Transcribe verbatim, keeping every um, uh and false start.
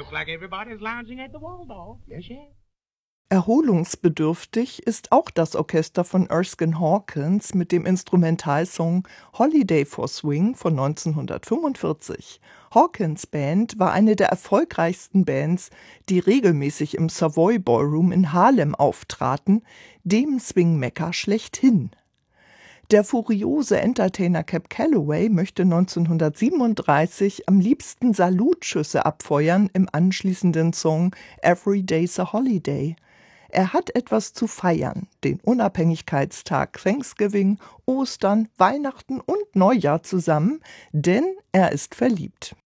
Looks like everybody's lounging at the Waldorf. Yes, yes. Erholungsbedürftig ist auch das Orchester von Erskine Hawkins mit dem Instrumentalsong Holiday for Swing von neunzehnhundertfünfundvierzig. Hawkins' Band war eine der erfolgreichsten Bands, die regelmäßig im Savoy Ballroom in Harlem auftraten, dem Swing-Mekka schlechthin. Der furiose Entertainer Cab Calloway möchte neunzehnhundertsiebenunddreißig am liebsten Salutschüsse abfeuern im anschließenden Song Every Day's a Holiday. Er hat etwas zu feiern, den Unabhängigkeitstag, Thanksgiving, Ostern, Weihnachten und Neujahr zusammen, denn er ist verliebt.